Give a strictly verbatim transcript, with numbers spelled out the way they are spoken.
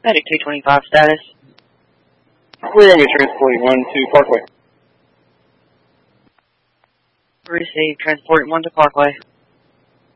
Medic two twenty-five status. We're going to be transporting one to Parkway. Receive transporting one to Parkway.